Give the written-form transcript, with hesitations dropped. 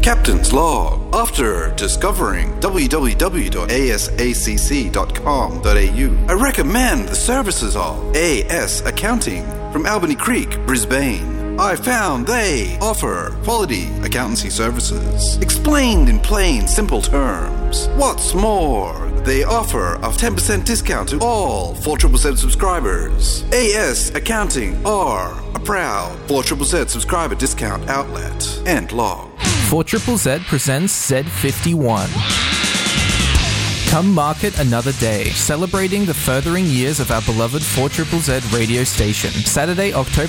Captain's Log. After discovering www.asacc.com.au, I recommend the services of AS Accounting from Albany Creek, Brisbane. I found they offer quality accountancy services, explained in plain, simple terms. What's more, they offer a 10% discount to all 4ZZZ subscribers. AS Accounting are a proud 4ZZZ subscriber discount outlet. End log. 4ZZZ presents Z51. Come mark it another day, celebrating the furthering years of our beloved 4ZZZ radio station. Saturday, October